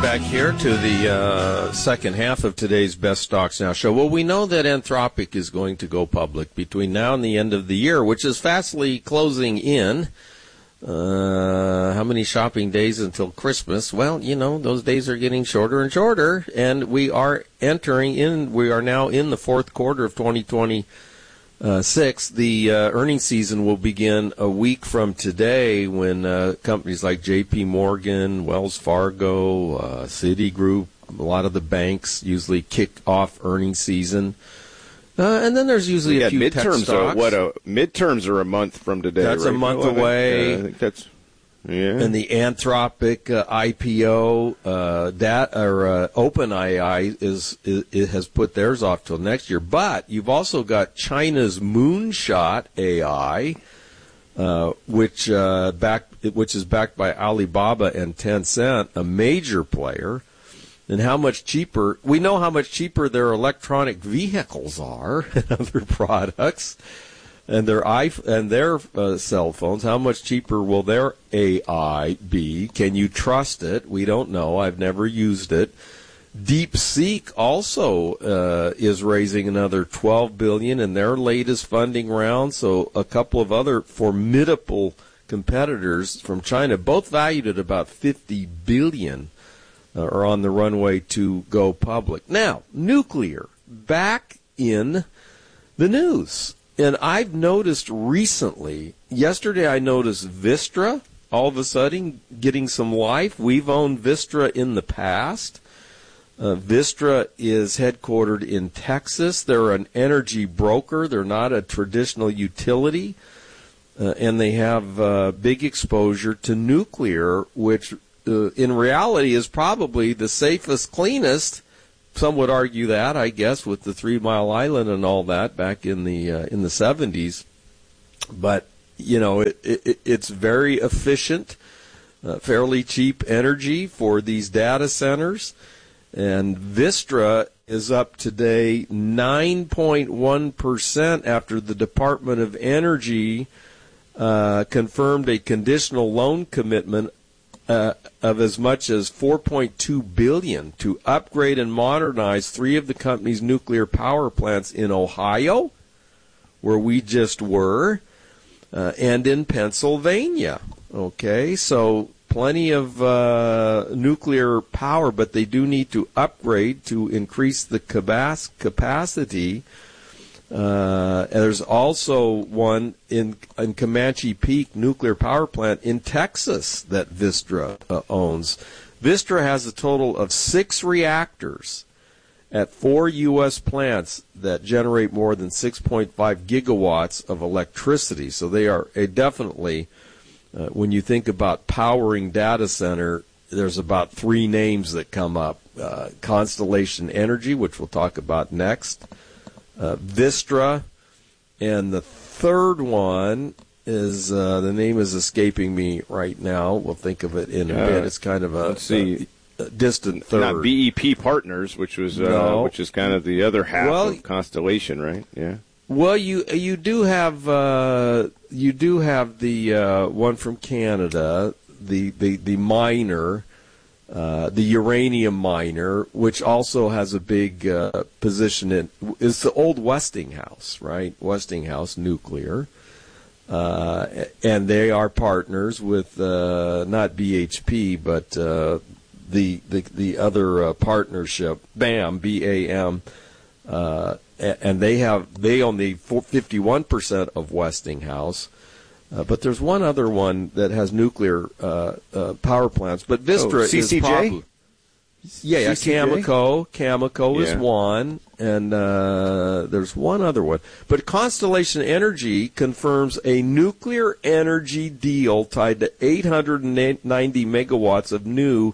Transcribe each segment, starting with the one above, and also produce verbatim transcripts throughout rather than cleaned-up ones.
Welcome back here to the uh, second half of today's Best Stocks Now show. Well, we know that Anthropic is going to go public between now and the end of the year, which is fastly closing in. Uh, how many shopping days until Christmas? Well, you know, those days are getting shorter and shorter, and we are entering in, we are now in the fourth quarter of twenty twenty. Uh, six, the uh, earnings season will begin a week from today when uh, companies like J P Morgan, Wells Fargo, uh, Citigroup, a lot of the banks usually kick off earnings season. Uh, and then there's usually yeah, a few midterms tech stocks. Are what a midterms are a month from today. That's right? a month oh, I think, away. uh, I think that's yeah. And the Anthropic uh, I P O, uh, that or uh, OpenAI is, is it has put theirs off till next year. But you've also got China's Moonshot A I, uh, which uh, back which is backed by Alibaba and Tencent, a major player. And how much cheaper, we know how much cheaper their electronic vehicles are and other products and their iPhone, and their uh, cell phones. How much cheaper will their A I be? Can you trust it? We don't know. I've never used it. DeepSeek also uh, is raising another twelve billion dollars in their latest funding round. So a couple of other formidable competitors from China, both valued at about fifty billion dollars. Uh, are on the runway to go public. Now, nuclear, back in the news. And I've noticed recently, yesterday I noticed Vistra, all of a sudden, getting some life. We've owned Vistra in the past. Uh, Vistra is headquartered in Texas. They're an energy broker. They're not a traditional utility. Uh, and they have uh, big exposure to nuclear, which Uh, in reality is probably the safest, cleanest. Some would argue that, I guess, with the Three Mile Island and all that back in the uh, in the seventies. But you know, it, it, it's very efficient, uh, fairly cheap energy for these data centers. And Vistra is up today nine point one percent after the Department of Energy uh, confirmed a conditional loan commitment Uh, of as much as four point two billion dollars to upgrade and modernize three of the company's nuclear power plants in Ohio, where we just were, uh, and in Pennsylvania. Okay, so plenty of uh, nuclear power, but they do need to upgrade to increase the capacity. Uh, and there's also one in, in Comanche Peak nuclear power plant in Texas that Vistra uh, owns. Vistra has a total of six reactors at four U S plants that generate more than six point five gigawatts of electricity. So they are a definitely, uh, when you think about powering data center, there's about three names that come up. Uh, Constellation Energy, which we'll talk about next. Uh, Vistra, and the third one is, uh, the name is escaping me right now. We'll think of it in a uh, bit. It's kind of a, let's see. a, a distant third. Not B E P Partners, which was uh, no. which is kind of the other half well, of Constellation, right? Yeah. Well, you you do have uh, you do have the uh, one from Canada, the the the miner. Uh, the uranium miner, which also has a big uh, position in, is the old Westinghouse, right? Westinghouse Nuclear. Uh, and they are partners with, uh, not B H P, but uh, the, the the other uh, partnership, BAM, B A M. Uh, and they have, they own the fifty-one percent of Westinghouse. Uh, but there's one other one that has nuclear uh, uh, power plants. But Vistra oh, C C J? is probably... Yeah, yeah, C C J? Cameco. Cameco yeah. is one, and uh, there's one other one. But Constellation Energy confirms a nuclear energy deal tied to eight hundred ninety megawatts of new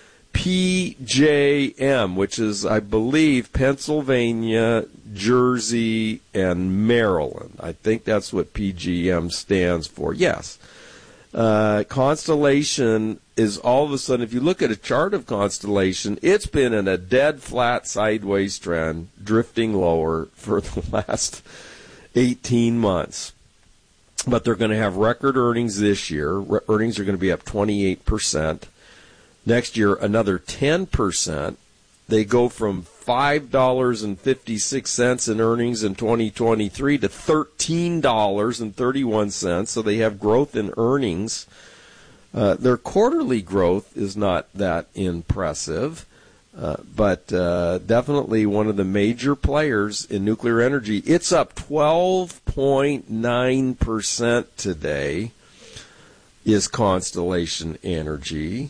P J M, which is, I believe, Pennsylvania, Jersey, and Maryland. I think that's what P G M stands for. Yes. Uh, Constellation is all of a sudden, if you look at a chart of Constellation, it's been in a dead flat sideways trend, drifting lower for the last eighteen months. But they're going to have record earnings this year. Re- earnings are going to be up twenty-eight percent. Next year, another ten percent. They go from five dollars and fifty-six cents in earnings in twenty twenty-three to thirteen dollars and thirty-one cents. So they have growth in earnings. Uh, their quarterly growth is not that impressive, uh, but uh, definitely one of the major players in nuclear energy. It's up twelve point nine percent today, is Constellation Energy.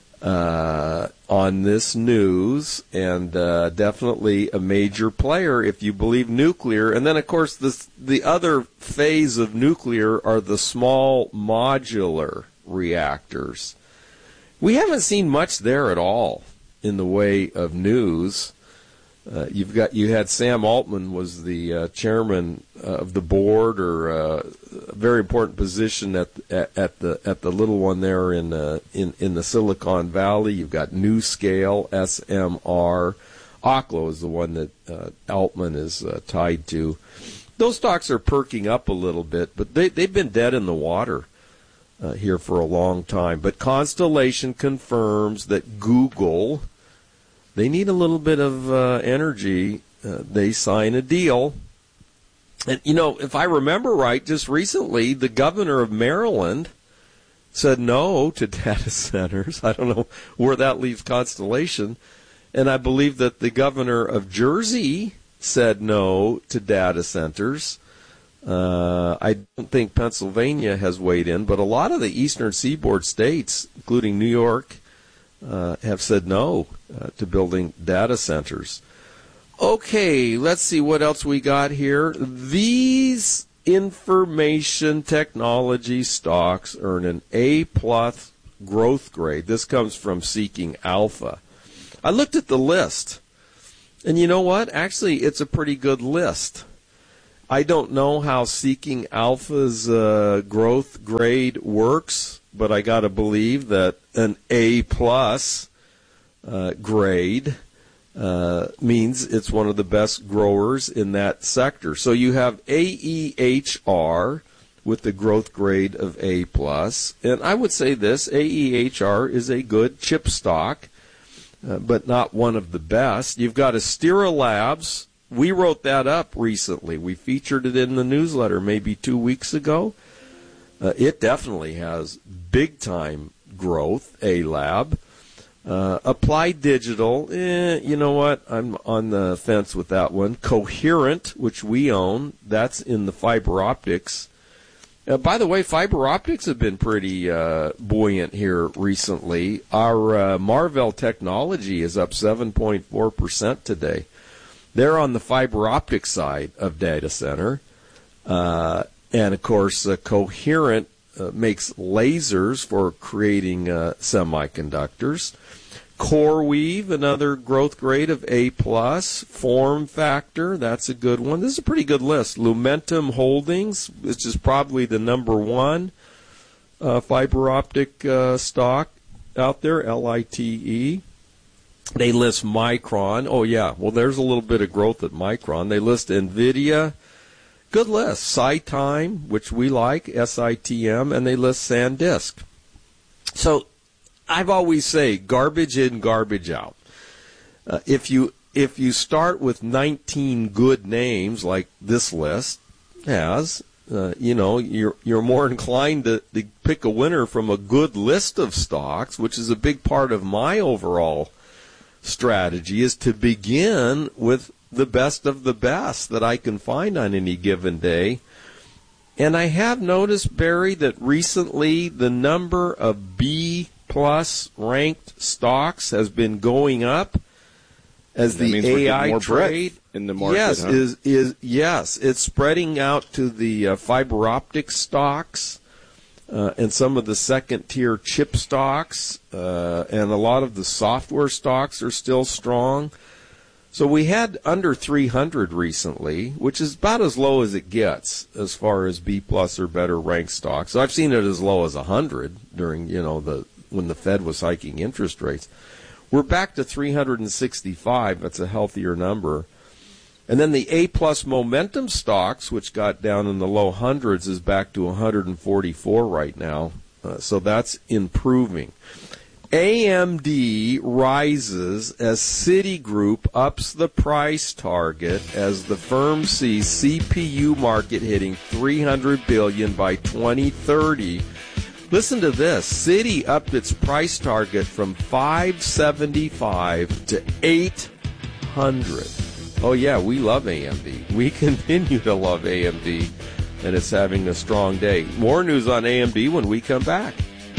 Uh, on this news, and uh, definitely a major player if you believe nuclear. And then, of course, this, the other phase of nuclear are the small modular reactors. We haven't seen much there at all in the way of news. Uh, you've got you had Sam Altman was the uh, chairman uh, of the board, or uh, a very important position at, at at the at the little one there in uh, in in the Silicon Valley. You've got NuScale, S M R, Oklo is the one that uh, Altman is uh, tied to. Those stocks are perking up a little bit, but they they've been dead in the water uh, here for a long time. But Constellation confirms that Google, they need a little bit of uh, energy. Uh, they sign a deal. And, you know, if I remember right, just recently, the governor of Maryland said no to data centers. I don't know where that leaves Constellation. And I believe that the governor of Jersey said no to data centers. Uh, I don't think Pennsylvania has weighed in, but a lot of the eastern seaboard states, including New York, Uh, have said no uh, to building data centers. Okay, let's see what else we got here. These information technology stocks earn an A-plus growth grade. This comes from Seeking Alpha. I looked at the list, and you know what? Actually, it's a pretty good list. I don't know how Seeking Alpha's uh, growth grade works, but I got to believe that an A-plus uh, grade uh, means it's one of the best growers in that sector. So you have A E H R with the growth grade of A-plus. And I would say this, A E H R is a good chip stock, uh, but not one of the best. You've got Astera Labs. We wrote that up recently. We featured it in the newsletter maybe two weeks ago. Uh, it definitely has big-time growth, A-Lab. Uh, Applied Digital, eh, you know what? I'm on the fence with that one. Coherent, which we own, that's in the fiber optics. Uh, by the way, fiber optics have been pretty uh, buoyant here recently. Our uh, Marvell Technology is up seven point four percent today. They're on the fiber optic side of data center. Uh, and, of course, uh, Coherent uh, makes lasers for creating uh, semiconductors. CoreWeave, another growth grade of A+. Form Factor, that's a good one. This is a pretty good list. Lumentum Holdings, which is probably the number one uh, fiber optic uh, stock out there, L I T E. They list Micron. Oh, yeah. Well, there's a little bit of growth at Micron. They list NVIDIA. Good list. SiTime, which we like, S I T M, and they list SanDisk. So I've always say garbage in, garbage out. Uh, if you if you start with nineteen good names like this list has, uh, you know, you're you're more inclined to, to pick a winner from a good list of stocks, which is a big part of my overall strategy, is to begin with the best of the best that I can find on any given day. And I have noticed, Barry, that recently the number of B plus ranked stocks has been going up as that the A I more trade in the market. Yes, huh? is is yes, it's spreading out to the uh, fiber optic stocks. Uh, and some of the second-tier chip stocks, uh, and a lot of the software stocks are still strong. So we had under three hundred recently, which is about as low as it gets as far as B-plus or better ranked stocks. So I've seen it as low as one hundred during, you know, the when the Fed was hiking interest rates. We're back to three hundred sixty-five. That's a healthier number. And then the A-plus momentum stocks, which got down in the low hundreds, is back to one hundred forty-four right now. Uh, so that's improving. A M D rises as Citigroup ups the price target as the firm sees C P U market hitting three hundred billion dollars by twenty thirty. Listen to this. Citi upped its price target from five seventy-five to eight hundred. Oh yeah, we love A M D. We continue to love A M D, and it's having a strong day. More news on A M D when we come back.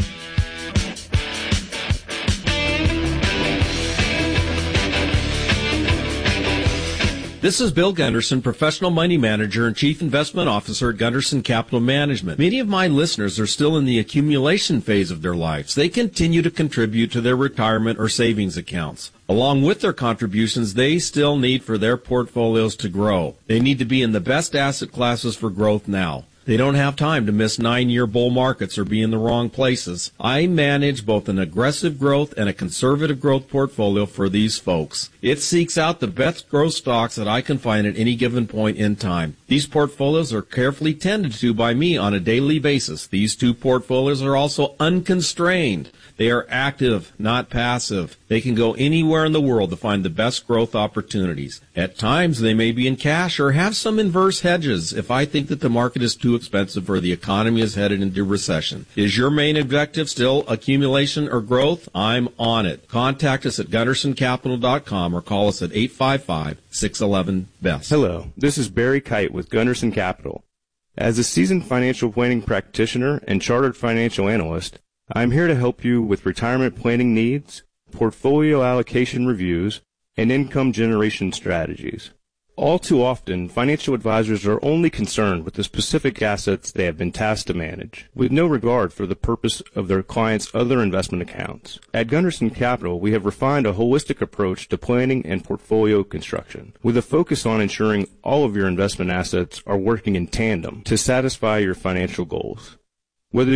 This is Bill Gunderson, professional money manager and chief investment officer at Gunderson Capital Management. Many of my listeners are still in the accumulation phase of their lives. They continue to contribute to their retirement or savings accounts. Along with their contributions, they still need for their portfolios to grow. They need to be in the best asset classes for growth now. They don't have time to miss nine-year bull markets or be in the wrong places. I manage both an aggressive growth and a conservative growth portfolio for these folks. It seeks out the best growth stocks that I can find at any given point in time. These portfolios are carefully tended to by me on a daily basis. These two portfolios are also unconstrained. They are active, not passive. They can go anywhere in the world to find the best growth opportunities. At times, they may be in cash or have some inverse hedges if I think that the market is too expensive or the economy is headed into recession. Is your main objective still accumulation or growth? I'm on it. Contact us at gunderson capital dot com or call us at eight five five, six one one, B E S T. Hello, this is Barry Kite with Gunderson Capital. As a seasoned financial planning practitioner and chartered financial analyst, I'm here to help you with retirement planning needs, portfolio allocation reviews, and income generation strategies. All too often, financial advisors are only concerned with the specific assets they have been tasked to manage, with no regard for the purpose of their clients' other investment accounts. At Gunderson Capital, we have refined a holistic approach to planning and portfolio construction, with a focus on ensuring all of your investment assets are working in tandem to satisfy your financial goals. Whether